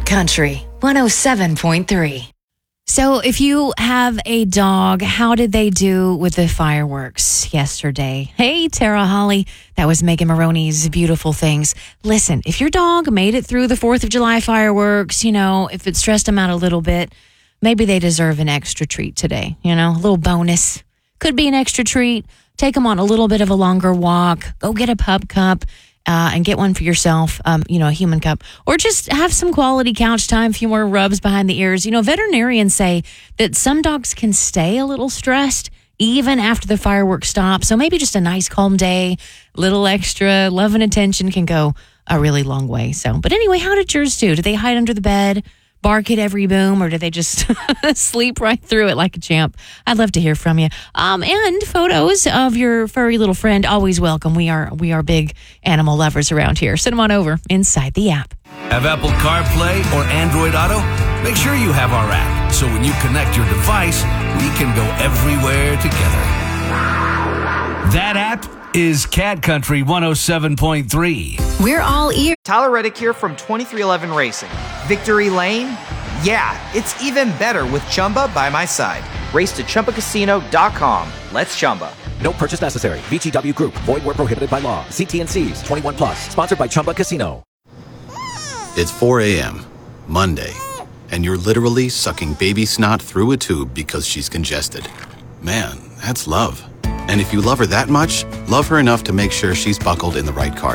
Country 107.3. So if you have a dog, how did they do with the fireworks yesterday? Hey, Tara Holly, that was Megan Maroney's Beautiful Things. Listen, if your dog made it through the 4th of July fireworks, if it stressed them out a little bit, maybe they deserve an extra treat today, a little bonus. Could be an extra treat. Take them on a little bit of a longer walk. Go get a pup cup. And get one for yourself, a human cup, or just have some quality couch time, a few more rubs behind the ears. Veterinarians say that some dogs can stay a little stressed even after the fireworks stop. So maybe just a nice calm day, little extra love and attention can go a really long way. But anyway, how did yours do? Did they hide under the bed, bark at every boom, or did they just sleep right through it like a champ? I'd love to hear from you. And photos of your furry little friend, always welcome. We are big animal lovers around here. Send them on over inside the app. Have Apple CarPlay or Android Auto? Make sure you have our app, so when you connect your device, we can go everywhere together. That app is Cat Country 107.3. We're all ears. Tyler Reddick here from 2311 Racing. Victory Lane? Yeah, it's even better with Chumba by my side. Race to ChumbaCasino.com. Let's Chumba. No purchase necessary. VGW Group. Void where prohibited by law. See T&Cs. 21 plus. Sponsored by Chumba Casino. It's 4 a.m., Monday, and you're literally sucking baby snot through a tube because she's congested. Man, that's love. And if you love her that much, love her enough to make sure she's buckled in the right car